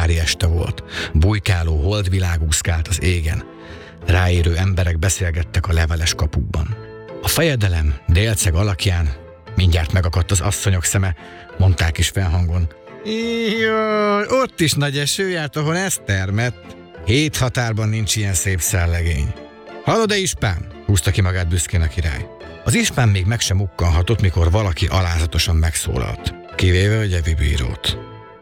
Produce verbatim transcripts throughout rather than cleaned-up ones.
Nyári este volt, bujkáló holdvilág úszkált az égen. Ráérő emberek beszélgettek a leveles kapukban. A fejedelem délceg alakján mindjárt megakadt az asszonyok szeme, mondták is felhangon. Jaj, ott is nagy eső járt, ahol ez termett. Hét határban nincs ilyen szép szellegény. Hallod-e, ispán? Húzta ki magát büszkén a király. Az ispán még meg sem mukkanhatott, mikor valaki alázatosan megszólalt, kivéve a gyevi bírót.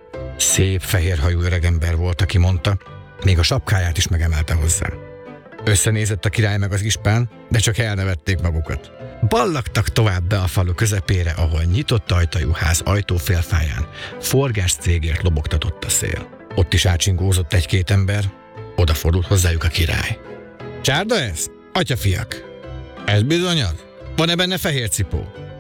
Szép fehérhajú öregember volt, aki mondta, még a sapkáját is megemelte hozzá. Összenézett a király meg az ispán, de csak elnevették magukat. Ballagtak tovább be a falu közepére, ahol nyitott ajtajú ház ajtófélfáján forgás cégért lobogtatott a szél. Ott is átsingózott egy-két ember, odafordult hozzájuk a király. Csárda ez? Atyafiak! Ez bizony az? Van-e benne fehér cipó?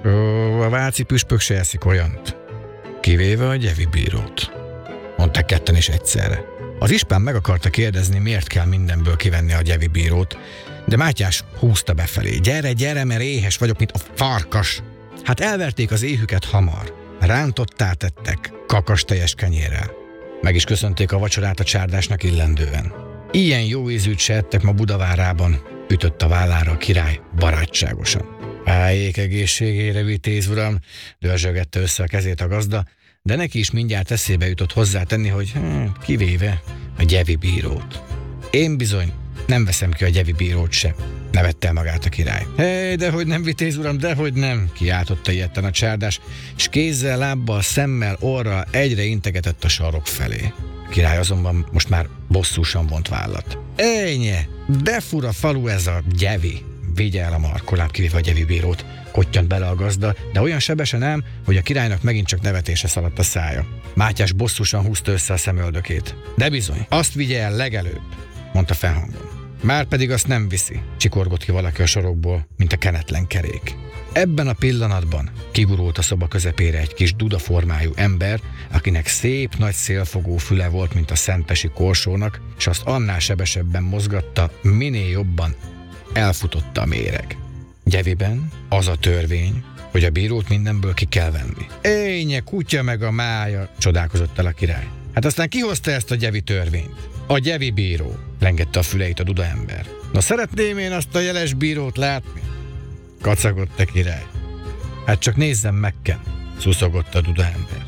Ó, a váci püspök se eszik olyant. Kivéve a gyevi bírót, mondták ketten is egyszerre. Az ispán meg akarta kérdezni, miért kell mindenből kivenni a gyevi bírót, de Mátyás húzta befelé. Gyere, gyere, mert éhes vagyok, mint a farkas. Hát elverték az éhüket hamar. Rántottá tettek, kakas teljes kenyérrel. Meg is köszönték a vacsorát a csárdásnak illendően. Ilyen jó ízűt se ettek ma Budavárában, ütött a vállára a király barátságosan. Álljék egészségére, vitéz uram, dörzsögette össze a kezét a gazda, de neki is mindjárt eszébe jutott hozzátenni, hogy hm, kivéve a gyevi bírót. Én bizony nem veszem ki a gyevi bírót se, nevette el magát a király. Hé, dehogy nem, vitéz uram, dehogy nem, kiáltotta ilyetten a csárdás, és kézzel, lábbal, szemmel, orral egyre integetett a sarok felé. A király azonban most már bosszúsan vont vállat. Ejnye, de fura falu ez a gyevi. Vigye el a markoláb, kivéve a gyevi bírót, kottyant bele a gazda, de olyan sebesen ám, hogy a királynak megint csak nevetése szaladt a szája. Mátyás bosszusan húzta össze a szemöldökét. De bizony, azt vigye el legelőbb, mondta felhangon. Márpedig azt nem viszi, csikorgott ki valaki a sorokból, mint a kenetlen kerék. Ebben a pillanatban kigurult a szoba közepére egy kis dudaformájú ember, akinek szép nagy szélfogó füle volt, mint a szentesi korsónak, és azt annál sebesebben mozgatta, minél jobban elfutotta a méreg. Gyeviben az a törvény, hogy a bírót mindenből ki kell venni. Énye, kutya meg a mája, csodálkozott el a király. Hát aztán ki hozta ezt a gyevi törvényt? A gyevi bíró, lengette a füleit a duda ember. Na szeretném én azt a jeles bírót látni? Kacagott a király. Hát csak nézzem meg, Ken, szuszogott a duda ember.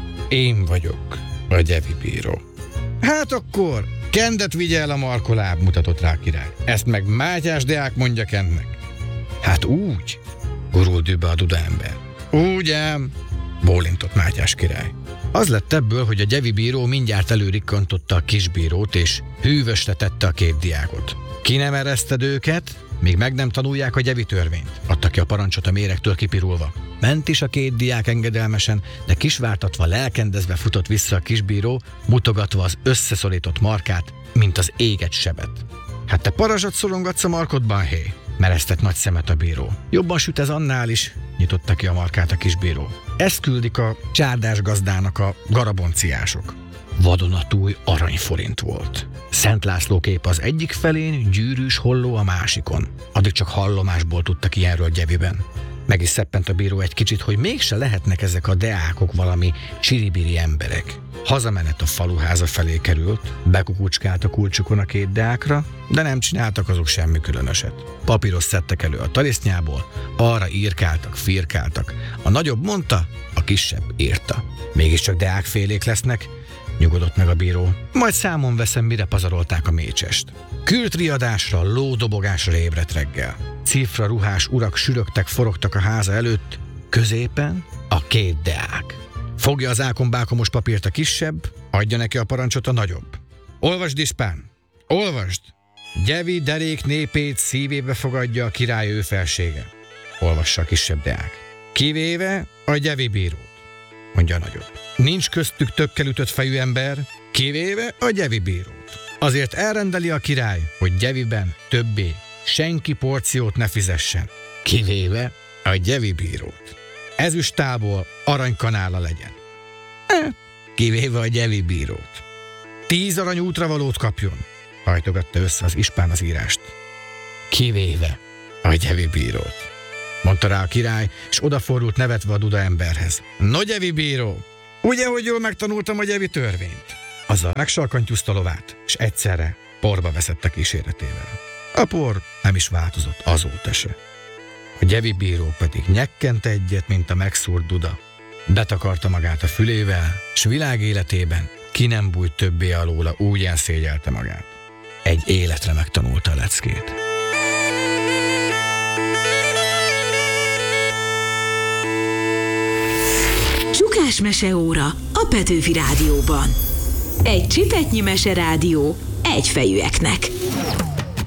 Én vagyok a gyevi bíró. Hát akkor Kendet vigye el a markoláb, mutatott rá a király. Ezt meg Mátyás deák mondja Kennek. Hát úgy, gurult dűbe a duda ember. Úgy ám, bólintott Mátyás király. Az lett ebből, hogy a gyevi bíró mindjárt előrikkantotta a kisbírót, és hűvösre tette a két diákot. Ki nem ereszted őket, míg meg nem tanulják a gyevi törvényt, adta ki a parancsot a méregtől kipirulva. Ment is a két diák engedelmesen, de kisvártatva, lelkendezve futott vissza a kisbíró, mutogatva az összeszorított markát, mint az éget sebet. Hát te parazsat szorongatsz a markodban, hé? Meresztett nagy szemet a bíró. Jobban süt ez annál is, nyitotta ki a markát a kisbíró. Ezt küldik a csárdás gazdának a garabonciások. Vadonatúj aranyforint volt. Szent László kép az egyik felén, gyűrűs holló a másikon. Addig csak hallomásból tudtak ilyenről gyeviben. Meg is szeppent a bíró egy kicsit, hogy mégse lehetnek ezek a deákok valami csiribiri emberek. Hazamenet a faluháza felé került, bekukucskált a kulcsukon a két deákra, de nem csináltak azok semmi különöset. Papíros szedtek elő a tarisznyából, arra írkáltak, firkáltak. A nagyobb mondta, a kisebb írta. Mégiscsak deákfélék lesznek, nyugodott meg a bíró. Majd számon veszem, mire pazarolták a mécsest. Kültriadásra, lódobogásra ébredt reggel. Cifra ruhás urak sürögtek, forogtak a háza előtt, középen a két deák. Fogja az ákombákomos papírt a kisebb, adja neki a parancsot a nagyobb. Olvasd, ispán! Olvasd! Gyevi derék népét szívébe fogadja a király ő felsége. Olvassa a kisebb deák. Kivéve a gyevi bírót, mondja a nagyobb. Nincs köztük többkel ütött fejű ember, kivéve a gyevi bírót. Azért elrendeli a király, hogy gyeviben többé senki porciót ne fizessen, kivéve a gyevi bírót. Ezüstából aranykanála legyen. E, kivéve a gyevi bírót. Tíz arany útravalót kapjon, hajtogatta össze az ispán az írást. Kivéve a gyevi bírót, mondta rá a király, és odafordult nevetve a duda emberhez. No, gyevi bíró, ugye, hogy jól megtanultam a gyevi törvényt? Azzal megsalkantyúzta lovát, és egyszerre porba veszett a kíséretével. A por nem is változott azóta se. A gyevi bíró pedig nyekkent egyet, mint a megszúrt duda. Betakarta magát a fülével, s világ életében ki nem bújt többé alóla, úgy elszégyelte magát. Egy életre megtanulta a leckét. Csukás meseóra a Petőfi Rádióban. Egy csipetnyi meserádió egyfejűeknek.